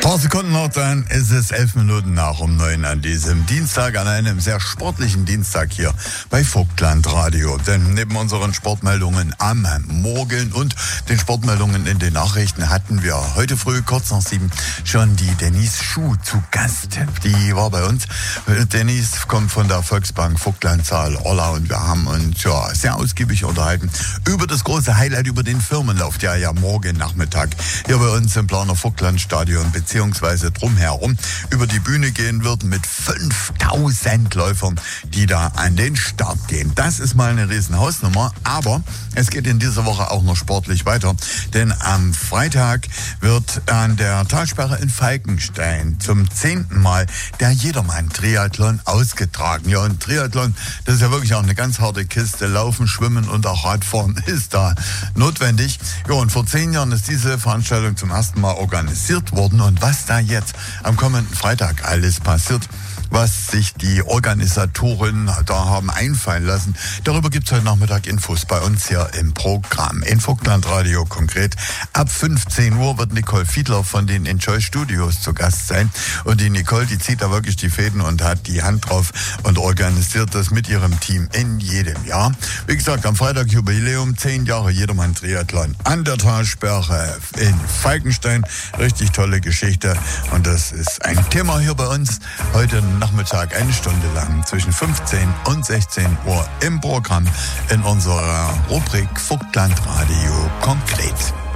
Paar Sekunden noch, dann ist es 11 Minuten nach um 9 an diesem Dienstag, an einem sehr sportlichen Dienstag hier bei Vogtland Radio. Denn neben unseren Sportmeldungen am Morgen und den Sportmeldungen in den Nachrichten hatten wir heute früh, kurz nach 7, schon die Denise Schuh zu Gast. Die war bei uns. Denise kommt von der Volksbank Vogtland Saal-Orla und wir haben uns sehr ausgiebig unterhalten über das große Highlight, über den Firmenlauf, der ja morgen Nachmittag hier bei uns im Planer Vogtland Stadion beziehungsweise drumherum über die Bühne gehen wird mit 5000 Läufern, die da an den Start gehen. Das ist mal eine riesen Hausnummer, aber es geht in dieser Woche auch noch sportlich weiter, denn am Freitag wird an der Talsperre in Falkenstein zum 10. Mal der Jedermann-Triathlon ausgetragen. Ja, und Triathlon, das ist ja wirklich auch eine ganz harte Kiste. Laufen, Schwimmen und auch Radfahren ist da notwendig. Ja, und vor 10 Jahren ist diese Veranstaltung zum ersten Mal organisiert worden. Und was da jetzt am kommenden Freitag alles passiert, was sich die Organisatoren da haben einfallen lassen, darüber gibt es heute Nachmittag Infos bei uns hier im Programm. In Vogtland Radio konkret. Ab 15 Uhr wird Nicole Fiedler von den Enjoy Studios zu Gast sein. Und die Nicole, die zieht da wirklich die Fäden und hat die Hand drauf und organisiert das mit ihrem Team in jedem Jahr. Wie gesagt, am Freitag Jubiläum, 10 Jahre Jedermann Triathlon an der Talsperre in Falkenstein. Richtig tolle Geschichte. Und das ist ein Thema hier bei uns heute Nachmittag, eine Stunde lang, zwischen 15 und 16 Uhr im Programm in unserer Rubrik Vogtland Radio konkret.